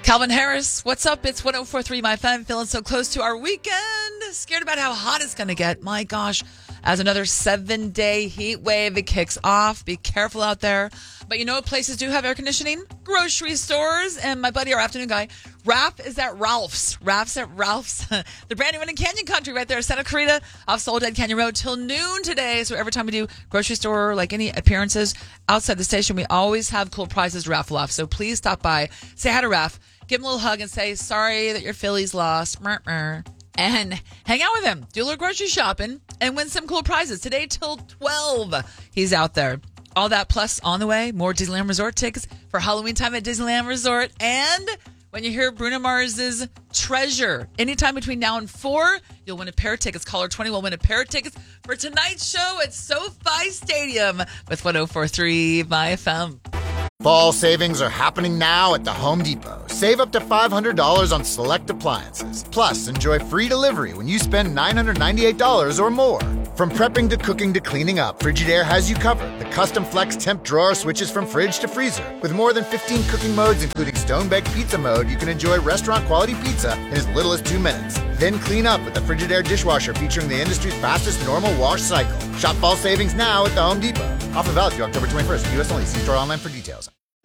Calvin Harris, what's up? It's 104.3 My FM, feeling so close to our weekend. Scared about how hot it's going to get. My gosh, as another 7-day heat wave, it kicks off. Be careful out there. But you know what places do have air conditioning? Grocery stores. And my buddy, our afternoon guy, Raph is at Ralph's. Raph's at Ralph's. The brand new one in Canyon Country right there, Santa Clarita off Soledad Canyon Road till noon today. So every time we do grocery store, like any appearances outside the station, we always have cool prizes raffle off. So please stop by. Say hi to Raph. Give him a little hug and say, sorry that your Phillies lost. And hang out with him. Do a little grocery shopping and win some cool prizes. Today till 12, he's out there. All that plus on the way, more Disneyland Resort tickets for Halloween time at Disneyland Resort. And when you hear Bruno Mars's Treasure, anytime between now and 4, you'll win a pair of tickets. Caller 20 will win a pair of tickets for tonight's show at SoFi Stadium with 104.3 My FM. Fall savings are happening now at the Home Depot. Save up to $500 on select appliances. Plus, enjoy free delivery when you spend $998 or more. From prepping to cooking to cleaning up, Frigidaire has you covered. The custom flex temp drawer switches from fridge to freezer. With more than 15 cooking modes, including stone-baked pizza mode, you can enjoy restaurant-quality pizza in as little as 2 minutes. Then clean up with the Frigidaire dishwasher featuring the industry's fastest normal wash cycle. Shop fall savings now at the Home Depot. Offer valid through October 21st. U.S. only. See store online for details.